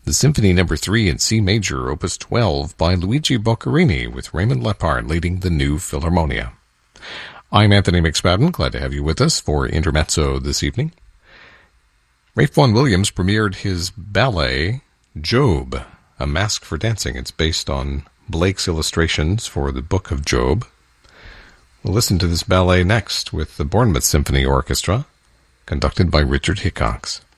the Symphony No. 3 in C major, Opus 12, by Luigi Boccherini, with Raymond Lepard leading the New Philharmonia. I'm Anthony McSpadden, glad to have you with us for Intermezzo this evening. Ralph Vaughan Williams premiered his ballet, Job, A Mask for Dancing. It's based on Blake's illustrations for the Book of Job. We'll listen to this ballet next with the Bournemouth Symphony Orchestra, conducted by Richard Hickox.